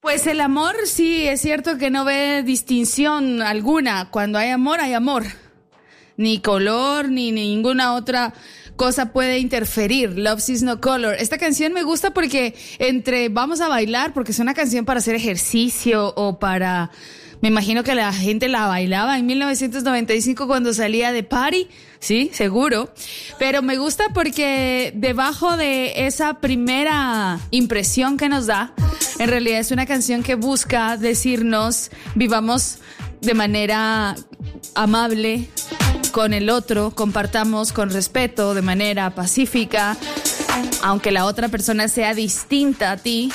Pues el amor sí, es cierto que no ve distinción alguna. Cuando hay amor, hay amor. Ni color, ni ninguna otra cosa puede interferir. Love sees no color. Esta canción me gusta porque vamos a bailar, porque es una canción para hacer ejercicio o para... Me imagino que la gente la bailaba en 1995 cuando salía de party. Sí, seguro. Pero me gusta porque debajo de esa primera impresión que nos da, en realidad es una canción que busca decirnos, vivamos de manera amable con el otro, compartamos con respeto, de manera pacífica, aunque la otra persona sea distinta a ti.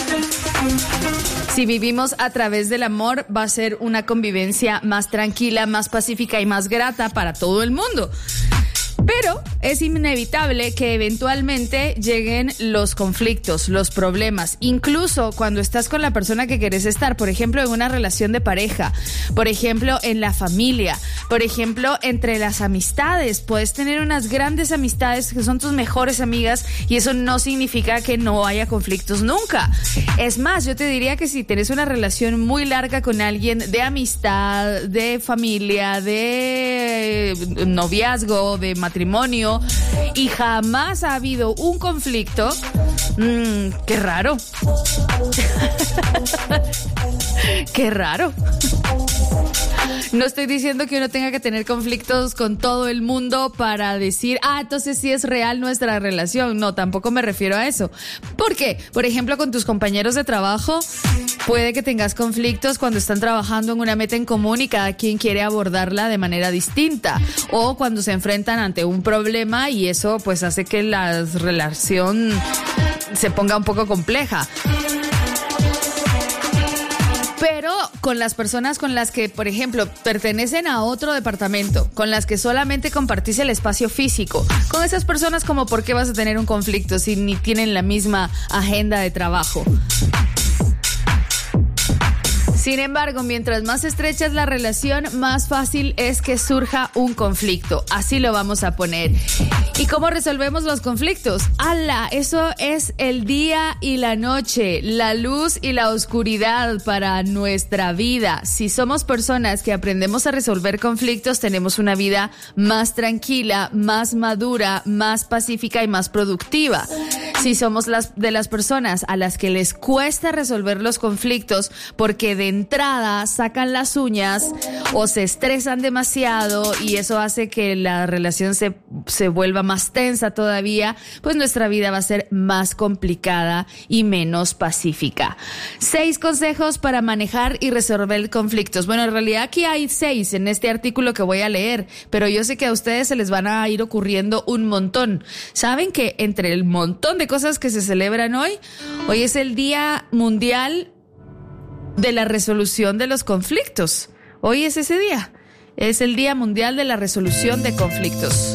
Si vivimos a través del amor, va a ser una convivencia más tranquila, más pacífica y más grata para todo el mundo. Pero es inevitable que eventualmente lleguen los conflictos, los problemas, incluso cuando estás con la persona que quieres estar, por ejemplo, en una relación de pareja, por ejemplo, en la familia, por ejemplo, entre las amistades. Puedes tener unas grandes amistades que son tus mejores amigas y eso no significa que no haya conflictos nunca. Es más, yo te diría que si tienes una relación muy larga con alguien de amistad, de familia, de noviazgo, de matrimonio y jamás ha habido un conflicto, qué raro. Qué raro. No estoy diciendo que uno tenga que tener conflictos con todo el mundo para decir, entonces sí es real nuestra relación. No, tampoco me refiero a eso. ¿Por qué? Por ejemplo, con tus compañeros de trabajo, puede que tengas conflictos cuando están trabajando en una meta en común y cada quien quiere abordarla de manera distinta. O cuando se enfrentan ante un problema y eso pues hace que la relación se ponga un poco compleja. Pero con las personas con las que, por ejemplo, pertenecen a otro departamento, con las que solamente compartís el espacio físico, con esas personas, como ¿por qué vas a tener un conflicto si ni tienen la misma agenda de trabajo? Sin embargo, mientras más estrecha es la relación, más fácil es que surja un conflicto. Así lo vamos a poner. ¿Y cómo resolvemos los conflictos? ¡Hala! Eso es el día y la noche, la luz y la oscuridad para nuestra vida. Si somos personas que aprendemos a resolver conflictos, tenemos una vida más tranquila, más madura, más pacífica y más productiva. Si somos de las personas a las que les cuesta resolver los conflictos porque de entrada sacan las uñas o se estresan demasiado y eso hace que la relación se vuelva más tensa todavía, pues nuestra vida va a ser más complicada y menos pacífica. 6 consejos para manejar y resolver conflictos. Bueno, en realidad aquí hay 6 en este artículo que voy a leer, pero yo sé que a ustedes se les van a ir ocurriendo un montón. ¿Saben que entre el montón de cosas que se celebran hoy es el Día Mundial de la Resolución de los Conflictos? Hoy es ese día. Es el Día Mundial de la Resolución de Conflictos.